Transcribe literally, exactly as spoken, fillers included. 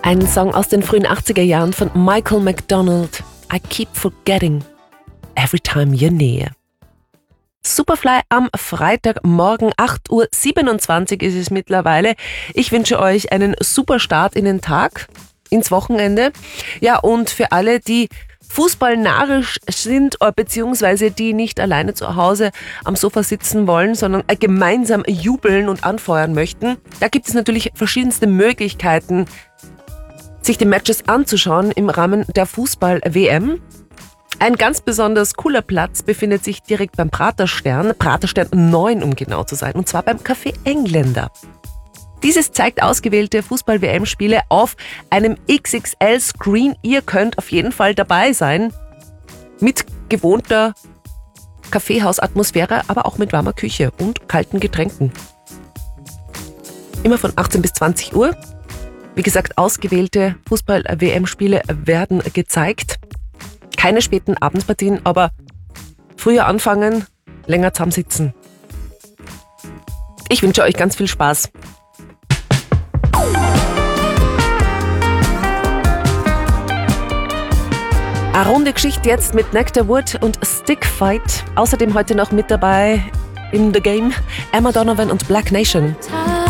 Ein Song aus den frühen achtziger Jahren von Michael McDonald. I keep forgetting every time you're near. Superfly am Freitagmorgen, acht Uhr siebenundzwanzig ist es mittlerweile. Ich wünsche euch einen super Start in den Tag, ins Wochenende. Ja, und für alle, die fußballnarrisch sind, beziehungsweise die nicht alleine zu Hause am Sofa sitzen wollen, sondern gemeinsam jubeln und anfeuern möchten, da gibt es natürlich verschiedenste Möglichkeiten, sich die Matches anzuschauen im Rahmen der Fußball-W M. Ein ganz besonders cooler Platz befindet sich direkt beim Praterstern, Praterstern neun, um genau zu sein, und zwar beim Café Engländer. Dieses zeigt ausgewählte Fußball-W M-Spiele auf einem X X L-Screen. Ihr könnt auf jeden Fall dabei sein, mit gewohnter Kaffeehausatmosphäre, aber auch mit warmer Küche und kalten Getränken. Immer von achtzehn bis zwanzig Uhr. Wie gesagt, ausgewählte Fußball-W M-Spiele werden gezeigt. Keine späten Abendspartien, aber früher anfangen, länger zusammensitzen. Ich wünsche euch ganz viel Spaß. Eine runde Geschichte jetzt mit Nectar Wood und Stickfight. Außerdem heute noch mit dabei in The Game Emma Donovan und Black Nation.